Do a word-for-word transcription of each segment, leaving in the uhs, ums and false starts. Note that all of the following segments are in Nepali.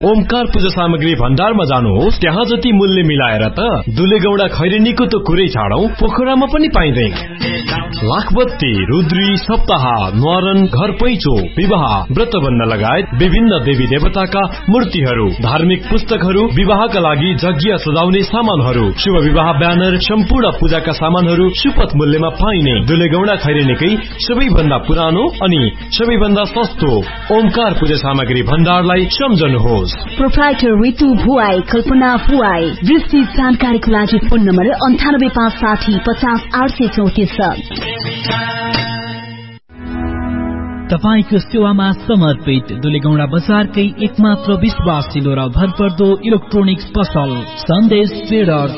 ओमकार पूजा सामग्री भण्डारमा जानुहोस्, त्यहाँ जति मूल्य मिलाएर त दुलेगौडा खैरेनीको त कुरै छाडौं, पोखरामा पनि पाइँदैन। लाखबत्ती, रुद्री, सप्ताह, न्वारन, घर पैचो, विवाह, व्रतबन्ध लगायत विभिन्न देवी देवताका मूर्तिहरू, धार्मिक पुस्तकहरू, विवाहका लागि यज्ञ सजाउने सामानहरू, शुभ विवाह ब्यानर, सम्पूर्ण पूजाका सामानहरू सुपथ मूल्यमा पाइने दुलेगौडा खैरेनीकै सबैभन्दा पुरानो अनि सबैभन्दा सस्तो ओमकार पूजा सामग्री भण्डारलाई सम्झनुहोस्। प्रोप्राइटर ऋतु भुवाई, कल्पना भुवाई। विस्तृत जानकारीको लागि फोन नम्बर अन्ठानब्बे पाँच साठी पचास आठ सय चौतिस। तपाईको सेवामा समर्पित दुलेगौडा बजारकै एकमात्र विश्वासिलो र भरपर्दो इलेक्ट्रोनिक्स पसल सन्देश ट्रेडर्स,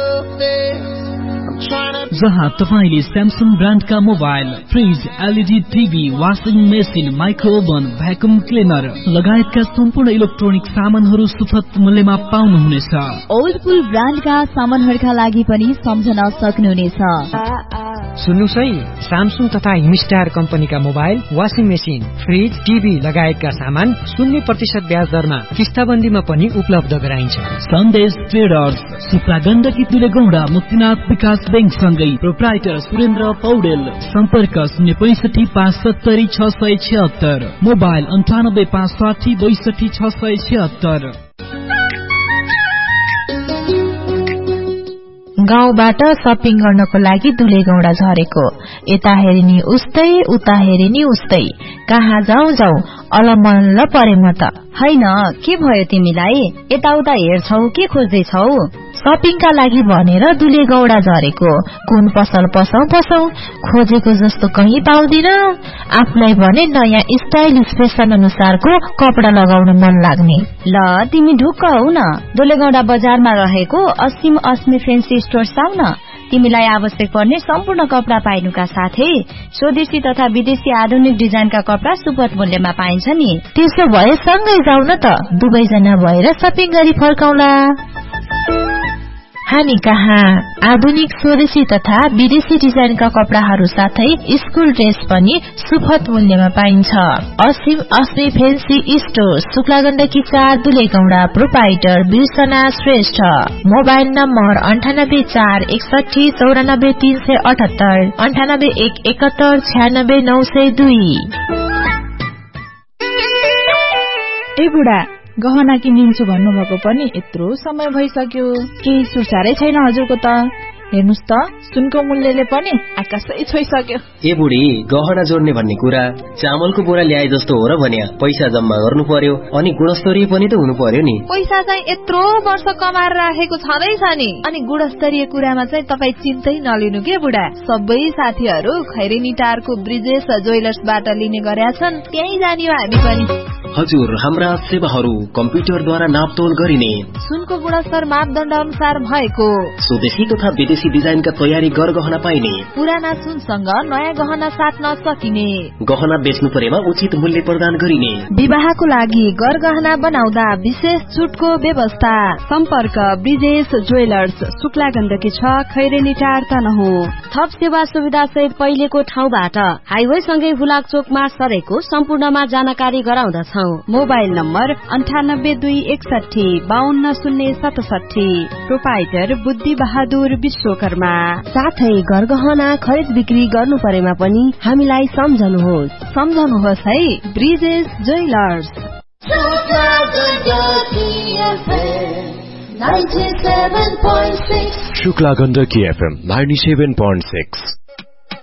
जहाँ तपाईले Samsung ब्रान्डका mobile, fridge, LED TV, washing machine, माइक्रोओभन, vacuum cleaner लगायतका सम्पूर्ण इलेक्ट्रोनिक सामानहरू सुपथ मूल्यमा पाउनुहुनेछ। ओल्डपुल ब्रान्डका सामानहरूका लागि पनि सम्झन सक्नुहुनेछ। सुन्नुस् है, स्यामसङ तथा हिमस्टार कम्पनीका mobile, washing machine, fridge, TV लगायतका सामान शून्य प्रतिशत ब्याज दरमा किस्ताबन्दीमा पनि उपलब्ध गराइन्छ। सन्देश ट्रेडर्स, सुक्ला गण्डकी दुलेगौडा मुक्तिनाथ विकास बैंक सँगै प्रोप्राइटर सुरेन्द्र पौडेल। सम्पर्क शून्य पैसठी पाँच सत्तरी छ सय छिहत्तर, मोबाइल अन्ठानब्बे पाँच साठी बैसठी छ सय छिहत्तर। गाउँबाट शपिङ गर्नको लागि दुलेगौडा झरेको, यता हेरिनी उस्तै उता हेरिनी उस्तै, कहाँ जाउँ जाउँ अलमल्ल परे म त। हैन, के भयो तिमीलाई? यताउता हेर्छौ के खोज्दैछौ? शपिङका लागि भनेर दुलेगौडा झरेको, कुन पसल पसौ पसौ, खोजेको जस्तो कहीँ पाउँदिन। आफूलाई भने नयाँ स्टाइलिश फेसन अनुसारको कपडा लगाउन मन लाग्ने। ल तिमी ढुक्क हौ न, दुलेगौडा बजारमा रहेको असीम अस्मी फेन्सी स्टोर आऊ न। तिमीलाई आवश्यक पर्ने सम्पूर्ण कपडा पाइनुका साथै स्वदेशी तथा विदेशी आधुनिक डिजाइनका कपडा सुपथ मूल्यमा पाइन्छ नि। त्यसो भए सँगै जाउँ न त, दुवैजना भएर शपिङ गरी फर्काउला। हामी कहाँ आधुनिक स्वदेशी तथा विदेशी डिजाइनका कपडाहरू साथै स्कुल ड्रेस पनि सुपथ मूल्यमा पाइन्छ। असीम अस्मी फेन्सी स्टोर, शुक्ला गण्डकी चार, दुलेगौडा। प्रोप्राइटर बिर्सना श्रेष्ठ। मोबाइल नम्बर अन्ठानब्बे चार एकसठी चौरानब्बे तीन सय अठहत्तर, अन्ठानब्बे एक एकहत्तर छ्यानब्बे नौ सय दुई। ए बुढा, गहना किनिन्छु भन्नुभएको पनि यत्रो समय भइसक्यो, केही सुसारै छैन हजुरको त। हेर्नुस् त, सुनको मूल्यले पनि आकाशै छोइसक्यो। ए बुढी, गहना जोड्ने भन्ने कुरा चामलको बोरा ल्याए जस्तो हो र भन्या। पैसा जम्मा गर्नु पर्यो अनि गुणस्तरीय पनि त हुनु पर्यो नि। पैसा चाहिँ यत्रो वर्ष कमाएर राखेको छँदैछ नि, अनि गुणस्तरीय कुरामा चाहिँ तपाईँ चिन्तै नलिनु के बुढा। सबै साथीहरू खैरेनी टारको ब्रिजेश ज्वेलर्सबाट लिने गरेका छन्, त्यही जाने हो हामी पनि। हजुर, हाम्रा सेवाहरू कम्प्युटरद्वारा नापतोल गरिने, सुनको गुणस्तर मापदण्ड अनुसार भएको, स्वदेशी तथा विदेशी डिजाइनका तयारी गरगहना पाइने, पुराना सुनसँग नयाँ गहना साट्न सकिने, गहना बेच्नु परेमा उचित मूल्य प्रदान गरिने, विवाहको लागि गरगहना बनाउँदा विशेष छुटको व्यवस्था। सम्पर्क ब्रिजेश ज्वेलर्स, शुक्ला गण्डकी छ, खैरेनी टार तनहुँ। थप सेवा सुविधा सहित पहिलेको ठाउँबाट हाइवे सँगै हुलाक चोकमा सरेको सम्पूर्णमा जानकारी गराउँदछौ। मोबाइल नम्बर अन्ठानब्बे दुई एकसठी बाहन्न शून्य सतसठी। प्रोप्राइटर बुद्धि बहादुर विश्वकर्मा। साथै गरगहना खरिद बिक्री गर्नु परेमा पनि हामीलाई सम्झनुहोस्। सम्झनुहोस् है, Brijesh jewellers. Shukla Gandaki FM ninety seven point six.